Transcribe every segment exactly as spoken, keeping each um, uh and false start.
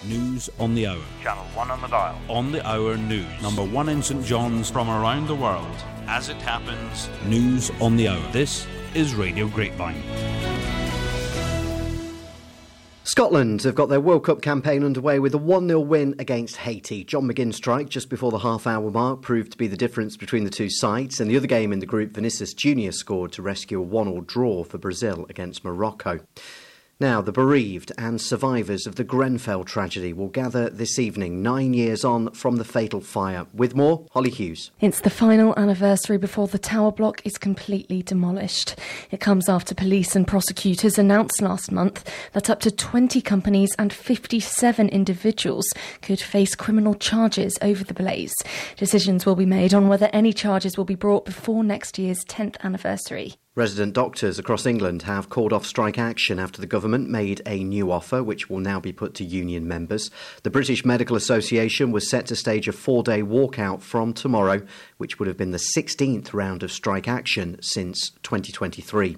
News on the hour. Channel one on the dial. On the hour news. Number one in St John's from around the world. As it happens, news on the hour. This is Radio Grapevine. Scotland have got their World Cup campaign underway with a one nil win against Haiti. John McGinn's strike just before the half-hour mark proved to be the difference between the two sides. And the other game in the group, Vinicius Junior scored to rescue a one-all draw for Brazil against Morocco. Now, the bereaved and survivors of the Grenfell tragedy will gather this evening, nine years on from the fatal fire. With more, Holly Hughes. It's the final anniversary before the tower block is completely demolished. It comes after police and prosecutors announced last month that up to twenty companies and fifty-seven individuals could face criminal charges over the blaze. Decisions will be made on whether any charges will be brought before next year's tenth anniversary. Resident doctors across England have called off strike action after the government made a new offer, which will now be put to union members. The British Medical Association was set to stage a four-day walkout from tomorrow, which would have been the sixteenth round of strike action since twenty twenty-three.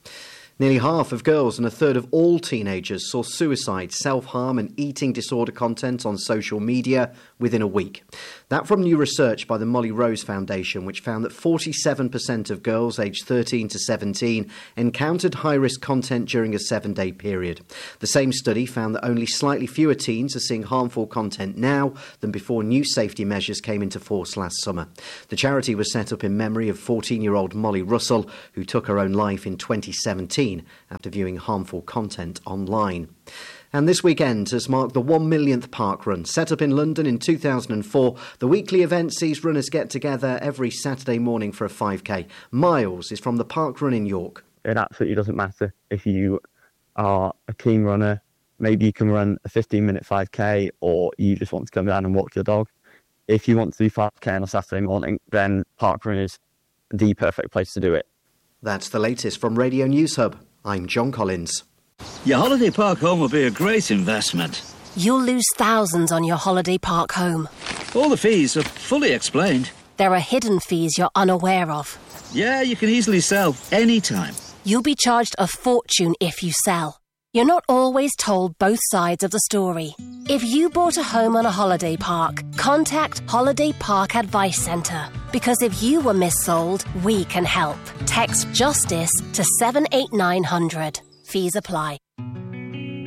Nearly half of girls and a third of all teenagers saw suicide, self-harm and eating disorder content on social media within a week. That from new research by the Molly Rose Foundation, which found that forty-seven percent of girls aged thirteen to seventeen encountered high-risk content during a seven-day period. The same study found that only slightly fewer teens are seeing harmful content now than before new safety measures came into force last summer. The charity was set up in memory of fourteen-year-old Molly Russell, who took her own life in twenty seventeen after viewing harmful content online. And this weekend has marked the one millionth Park Run. Set up in London in two thousand four, the weekly event sees runners get together every Saturday morning for a five K. Miles is from the Park Run in York. It absolutely doesn't matter if you are a keen runner. Maybe you can run a fifteen-minute five K, or you just want to come down and walk your dog. If you want to do five K on a Saturday morning, then Park Run is the perfect place to do it. That's the latest from Radio News Hub. I'm John Collins. Your holiday park home will be a great investment. You'll lose thousands on your holiday park home. All the fees are fully explained. There are hidden fees you're unaware of. Yeah, you can easily sell any time. You'll be charged a fortune if you sell. You're not always told both sides of the story. If you bought a home on a holiday park, contact Holiday Park Advice Centre. Because if you were missold, we can help. Text JUSTICE to seven eight nine hundred. Fees apply.